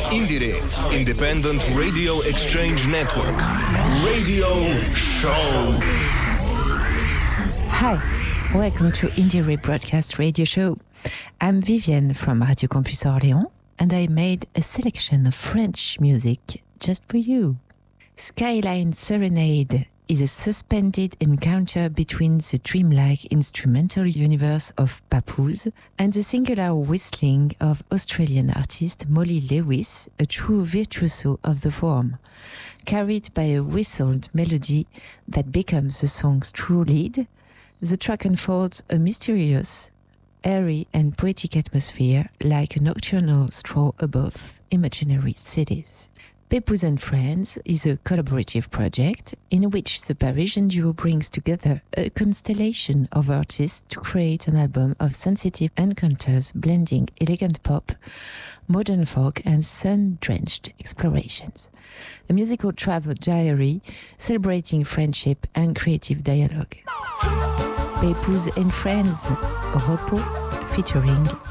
Indiere, Independent Radio Exchange Network. Radio Show. Hi, welcome to Indiere Broadcast Radio Show. I'm Vivienne from Radio Campus Orléans, and I made a selection of French music just for you. Skyline Serenade is a suspended encounter between the dreamlike instrumental universe of Papoose and the singular whistling of Australian artist Molly Lewis, a true virtuoso of the form. Carried by a whistled melody that becomes the song's true lead, the track unfolds a mysterious, airy and poetic atmosphere like a nocturnal stroll above imaginary cities. Papoose and Friends is a collaborative project in which the Parisian duo brings together a constellation of artists to create an album of sensitive encounters blending elegant pop, modern folk and sun-drenched explorations. A musical travel diary celebrating friendship and creative dialogue. Papoose and Friends, Repos, featuring